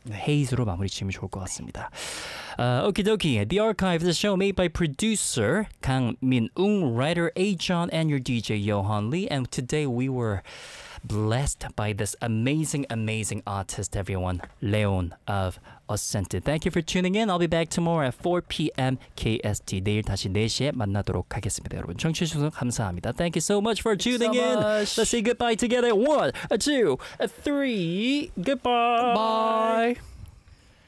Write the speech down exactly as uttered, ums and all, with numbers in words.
헤이즈로 마무리 지으면 좋을 것 같습니다. Uh, okie dokie. The Archive is a show made by producer Kang Min-ung, writer A-John, and your D J Johan Lee. And today we were blessed by this amazing, amazing artist, everyone, Leon of Ascended. Thank you for tuning in. I'll be back tomorrow at four p.m. K S T. 내일 다시 네 시에 만나도록 하겠습니다. 여러분 청취해 주셔서 감사합니다. Thank you so much for tuning so in. much. Let's say goodbye together. One, two, three. Goodbye. Bye.